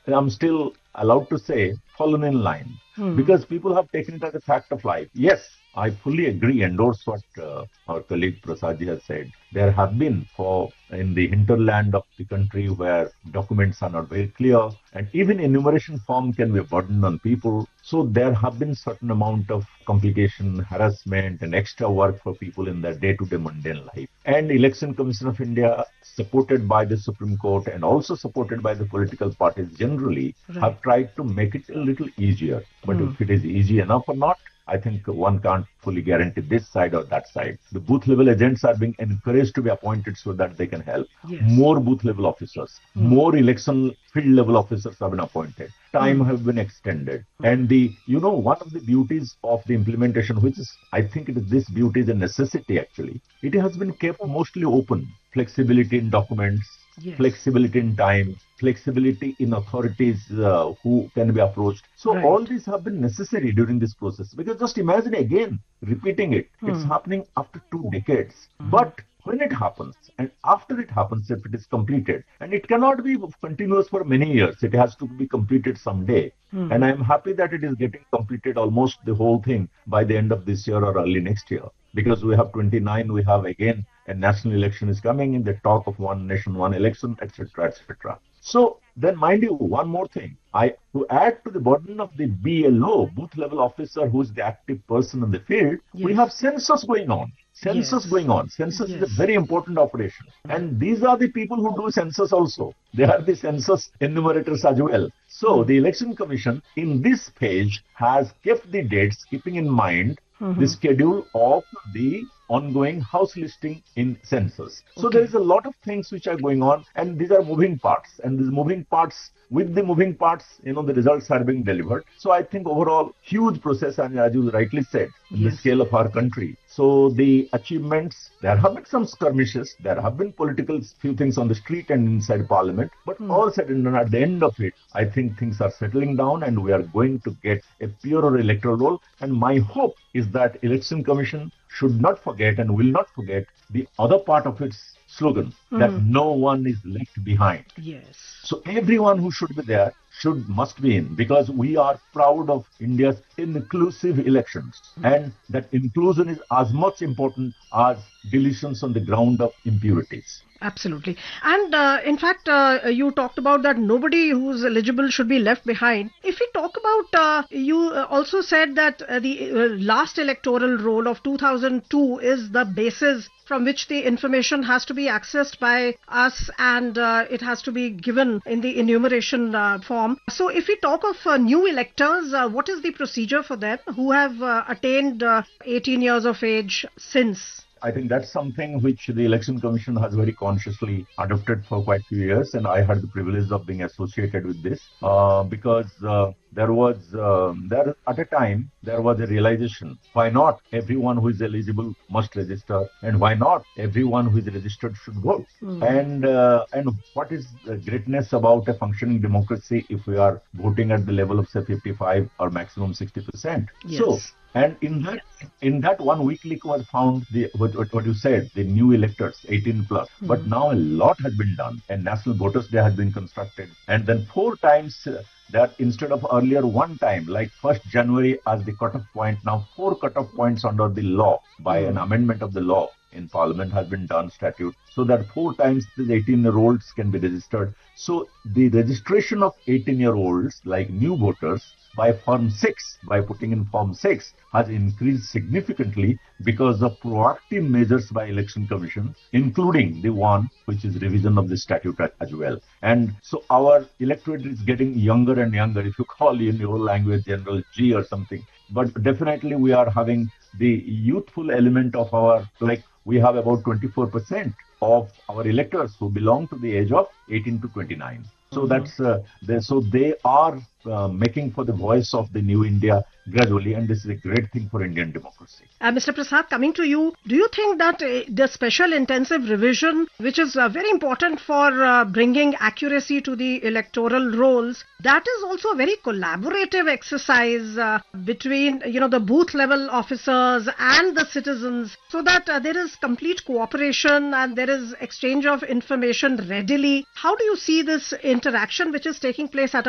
I'm still allowed to say, fallen in line because people have taken it as a fact of life. Yes, I fully agree, endorse what our colleague Prasadji has said. There have been for in the hinterland of the country where documents are not very clear, and even enumeration form can be a burden on people. So there have been certain amount of complication, harassment, and extra work for people in their day-to-day mundane life. And Election Commission of India, supported by the Supreme Court and also supported by the political parties generally, have tried to make it a little easier. But if it is easy enough or not, I think one can't fully guarantee this side or that side. The booth level agents are being encouraged to be appointed so that they can help. Yes. More booth level officers, more election field level officers have been appointed. Time have been extended. And one of the beauties of the implementation, which is, I think this beauty is a necessity actually. It has been kept mostly open. Flexibility in documents, Yes. flexibility in time, flexibility in authorities who can be approached. So all these have been necessary during this process. Because just imagine again, repeating it, it's happening after 2 decades. But when it happens, and after it happens, if it is completed, and it cannot be continuous for many years, it has to be completed someday. And I am happy that it is getting completed almost the whole thing by the end of this year or early next year. Because we have 29, we have again a national election is coming in the talk of one nation, one election, etc., etc. So then, mind you, one more thing. To add to the burden of the BLO, booth level officer, who is the active person in the field, we have census going on. Census is a very important operation. And these are the people who do census also. They are the census enumerators as well. So the Election Commission in this page has kept the dates, keeping in mind the schedule of the ongoing house listing in census. So there is a lot of things which are going on, and these are moving parts. And these moving parts, with the moving parts, the results are being delivered. So I think overall, huge process, and as you rightly said, in the scale of our country. So the achievements, there have been some skirmishes, there have been political few things on the street and inside Parliament, but all said and done, at the end of it, I think things are settling down and we are going to get a purer electoral roll. And my hope is that Election Commission should not forget and will not forget the other part of its slogan, that no one is left behind. Yes. So everyone who should be there must be in, because we are proud of India's inclusive elections, and that inclusion is as much important as deletions on the ground of impurities. Absolutely. And in fact, you talked about that nobody who's eligible should be left behind. If we talk about, you also said that the last electoral roll of 2002 is the basis from which the information has to be accessed by us, and it has to be given in the enumeration form. So if we talk of new electors, what is the procedure for them who have attained 18 years of age since? I think that's something which the Election Commission has very consciously adopted for quite a few years, and I had the privilege of being associated with this because at a time there was a realization, why not everyone who is eligible must register, and why not everyone who is registered should vote? And what is the greatness about a functioning democracy if we are voting at the level of say 55 or maximum 60%? Yes. So. And in that 1 week leak was found what you said, the new electors 18 plus. But now a lot has been done, and National Voters Day has been constructed, and then 4 times that instead of earlier 1 time, like 1st January as the cutoff point, now 4 cutoff points under the law by an amendment of the law in Parliament has been done, statute, so that 4 times these 18-year-olds can be registered. So the registration of 18-year-olds like new voters by Form 6, by putting in Form 6, has increased significantly because of proactive measures by Election Commission, including the one which is revision of the statute as well. And so our electorate is getting younger and younger, if you call in your language General G or something. But definitely we are having the youthful element of our, like we have about 24% of our electors who belong to the age of 18 to 29. So they are making for the voice of the new India gradually, and this is a great thing for Indian democracy. Mr. Prasad, coming to you, do you think that the special intensive revision, which is very important for bringing accuracy to the electoral rolls, that is also a very collaborative exercise between the booth level officers and the citizens, so that there is complete cooperation and there is exchange of information readily? How do you see this interaction which is taking place at